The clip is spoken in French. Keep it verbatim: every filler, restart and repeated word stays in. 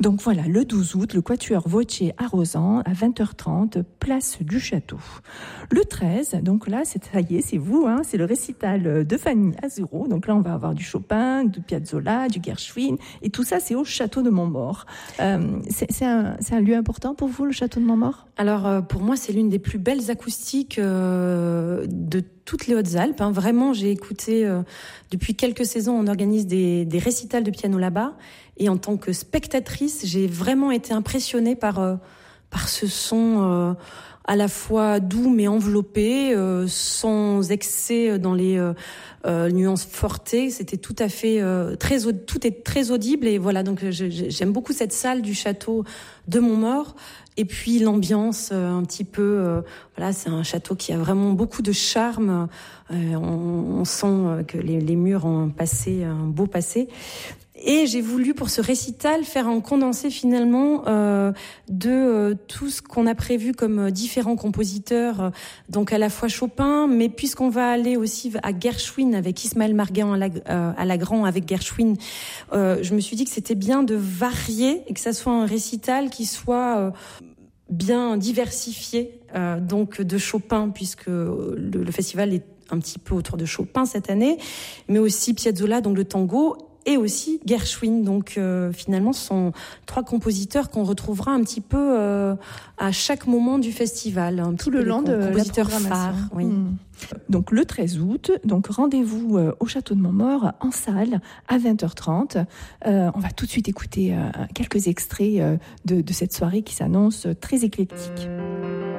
Donc voilà, le douze août, le Quatuor Voce à Rozan, à vingt heures trente, place du Château. Le treize, donc là, c'est, ça y est, c'est vous, hein, c'est le récital de Fanny Azuro. Donc là, on va avoir du Chopin, du Piazzolla, du Gershwin, et tout ça, c'est au Château de Montmaur. Euh, c'est, c'est, un, c'est un lieu important pour vous, le Château de Montmaur ? Alors, euh, pour moi, c'est l'une des plus belles acoustiques euh, de toutes les Hautes-Alpes. Hein. Vraiment, j'ai écouté, euh, depuis quelques saisons, on organise des, des récitals de piano là-bas. Et en tant que spectatrice, j'ai vraiment été impressionnée par, euh, par ce son euh, à la fois doux mais enveloppé, euh, sans excès dans les euh, euh, nuances fortées. C'était tout à fait euh, très, tout est très audible. Et voilà, donc je, j'aime beaucoup cette salle du château de Montmaur. Et puis l'ambiance euh, un petit peu, euh, voilà, c'est un château qui a vraiment beaucoup de charme. Euh, on, on sent que les, les murs ont passé un beau passé. Et j'ai voulu, pour ce récital, faire un condensé finalement euh, de euh, tout ce qu'on a prévu comme euh, différents compositeurs, euh, donc à la fois Chopin, mais puisqu'on va aller aussi à Gershwin avec Ismaël Marguerite à, la, euh, à Lagrand avec Gershwin, euh, je me suis dit que c'était bien de varier et que ça soit un récital qui soit euh, bien diversifié, euh, donc de Chopin, puisque le, le festival est un petit peu autour de Chopin cette année, mais aussi Piazzolla, donc le tango, et aussi Gershwin. Donc euh, finalement, ce sont trois compositeurs qu'on retrouvera un petit peu euh, à chaque moment du festival. Un Tout le long de la programmation. Phares, oui. Mmh. Donc le treize août, donc rendez-vous euh, au Château de Montmaur en salle à vingt heures trente. Euh, on va tout de suite écouter euh, quelques extraits euh, de, de cette soirée qui s'annonce très éclectique.